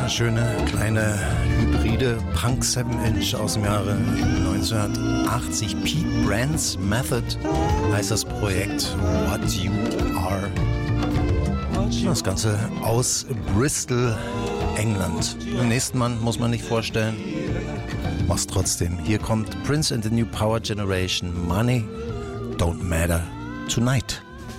wunderschöne kleine hybride Punk 7-Inch aus dem Jahre 1980. Pete Brand's Method heißt das Projekt What You Are. Das Ganze aus Bristol, England. Den nächsten Mann muss man nicht vorstellen. Mach's trotzdem. Hier kommt Prince and the New Power Generation. Money don't matter tonight.